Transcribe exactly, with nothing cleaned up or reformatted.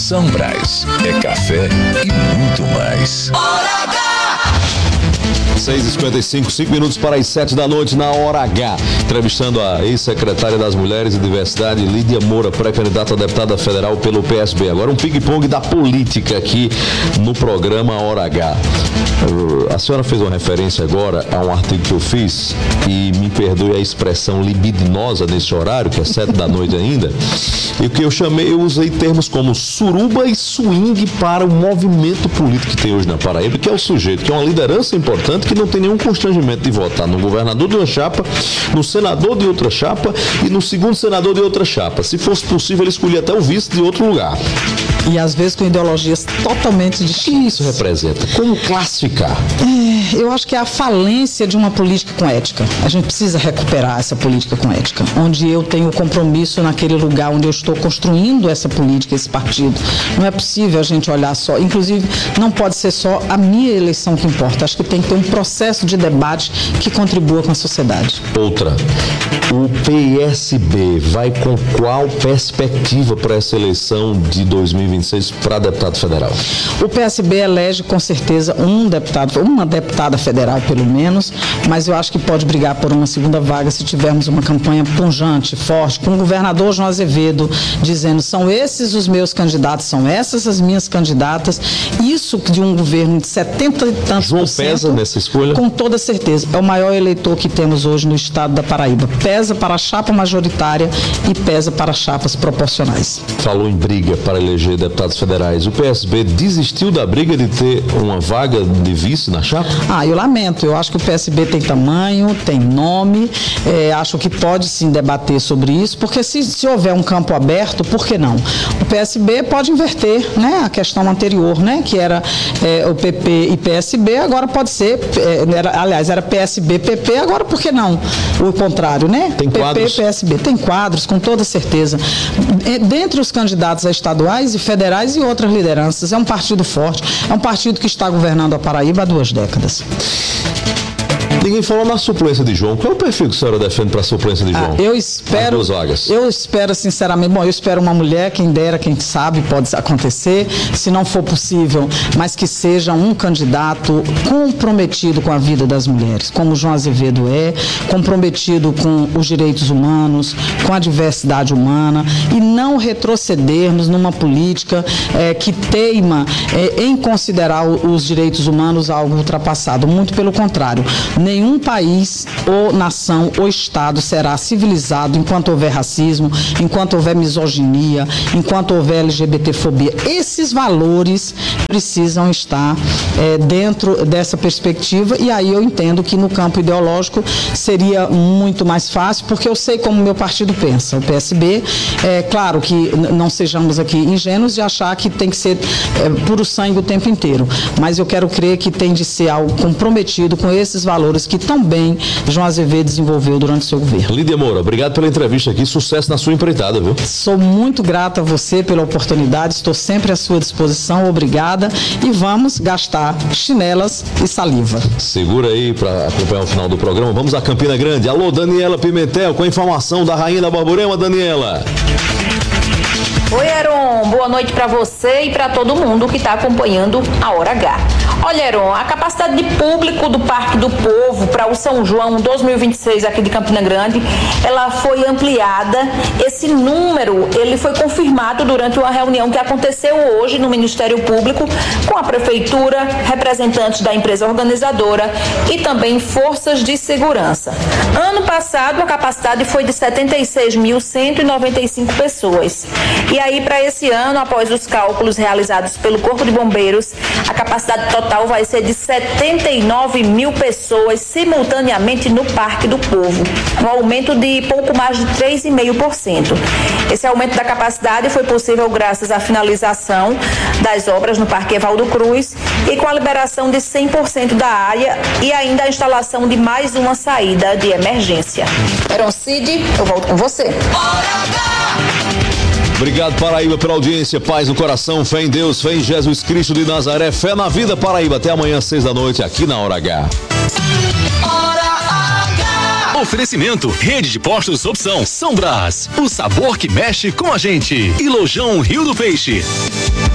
São Brás é café e muito mais. Hora H! seis e cinquenta e cinco, cinco minutos para as sete da noite na Hora H. Entrevistando a ex-secretária das Mulheres e Diversidade, Lídia Moura, pré-candidata a deputada federal pelo P S B. Agora um ping-pong da política aqui no programa Hora H. A senhora fez uma referência agora a um artigo que eu fiz, e me perdoe a expressão libidinosa nesse horário, que é sete da noite ainda, e o que eu chamei, eu usei termos como suruba e swing para o movimento político que tem hoje na Paraíba, que é o sujeito, que é uma liderança importante, que não tem nenhum constrangimento de votar no governador de uma chapa, no senador de outra chapa e no segundo senador de outra chapa. Se fosse possível, ele escolhia até o vice de outro lugar. E às vezes com ideologias totalmente distintas. O que isso representa? Como classificar? É, eu acho que é a falência de uma política com ética. A gente precisa recuperar essa política com ética, onde eu tenho compromisso naquele lugar onde eu estou construindo essa política, esse partido. Não é possível a gente olhar só, inclusive não pode ser só a minha eleição que importa. Acho que tem que ter um processo de debate que contribua com a sociedade. Outra, o P S B vai com qual perspectiva para essa eleição de dois mil e vinte e seis para deputado federal? O P S B elege com certeza um deputado, uma deputada federal pelo menos, mas eu acho que pode brigar por uma segunda vaga se tivermos uma campanha pungente, forte, com o governador João Azevedo dizendo: são esses os meus candidatos, são essas as minhas candidatas. Isso de um governo de setenta e tantos João por cento, pesa nessa escolha? Com toda certeza. É o maior eleitor que temos hoje no estado da Paraíba. Pesa para a chapa majoritária e pesa para chapas proporcionais. Falou em briga para eleger deputados federais. O P S B desistiu da briga de ter uma vaga de vice na chapa? Ah, eu lamento. Eu acho que o P S B tem tamanho, tem nome, é, acho que pode sim debater sobre isso, porque se, se houver um campo aberto, por que não? O P S B pode inverter, né, a questão anterior, né, que era é, o P P e P S B, agora pode ser, é, era, aliás, era P S B, P P, agora por que não? O contrário, né? Tem P P, quadros? P S B. Tem quadros, com toda certeza. Dentre os candidatos a estaduais e federais e outras lideranças, é um partido forte, é um partido que está governando a Paraíba há duas décadas. Ninguém falou na suplência de João. Qual é o perfil que a senhora defende para a suplência de João? Ah, eu espero. As duas vagas. Eu espero, sinceramente. Bom, eu espero uma mulher, quem dera, quem sabe, pode acontecer, se não for possível, mas que seja um candidato comprometido com a vida das mulheres, como o João Azevedo é, comprometido com os direitos humanos, com a diversidade humana, e não retrocedermos numa política é, que teima é, em considerar os direitos humanos algo ultrapassado. Muito pelo contrário. Nenhum país ou nação ou estado será civilizado enquanto houver racismo, enquanto houver misoginia, enquanto houver L G B T fobia. Esses valores precisam estar é, dentro dessa perspectiva, e aí eu entendo que no campo ideológico seria muito mais fácil, porque eu sei como o meu partido pensa. O P S B, é claro que não sejamos aqui ingênuos de achar que tem que ser é, puro sangue o tempo inteiro, mas eu quero crer que tem de ser algo comprometido com esses valores que também João Azevedo desenvolveu durante o seu governo. Lídia Moura, obrigado pela entrevista aqui, sucesso na sua empreitada, viu? Sou muito grata a você pela oportunidade, estou sempre à sua disposição, obrigada, e vamos gastar chinelas e saliva. Segura aí para acompanhar o final do programa. Vamos a Campina Grande. Alô, Daniela Pimentel, com a informação da Rainha da Borborema. Daniela. Oi, Heron, boa noite para você e para todo mundo que está acompanhando a Hora H. Olha, Heron, a capacidade de público do Parque do Povo para o São João dois mil e vinte e seis aqui de Campina Grande, ela foi ampliada. Esse número, ele foi confirmado durante uma reunião que aconteceu hoje no Ministério Público com a Prefeitura, representantes da empresa organizadora e também forças de segurança. Ano passado, a capacidade foi de setenta e seis mil cento e noventa e cinco pessoas. E aí, para esse ano, após os cálculos realizados pelo Corpo de Bombeiros, a capacidade total vai ser de setenta e nove mil pessoas simultaneamente no Parque do Povo, um aumento de pouco mais de três vírgula cinco por cento. Esse aumento da capacidade foi possível graças à finalização das obras no Parque Evaldo Cruz e com a liberação de cem por cento da área e ainda a instalação de mais uma saída de emergência. Heron Cid, eu volto com você. Obrigado, Paraíba, pela audiência. Paz no coração, fé em Deus, fé em Jesus Cristo de Nazaré, fé na vida, Paraíba. Até amanhã, seis da noite, aqui na Hora H. Hora H. Oferecimento, Rede de Postos Opção, São Brás, o sabor que mexe com a gente. E Lojão Rio do Peixe.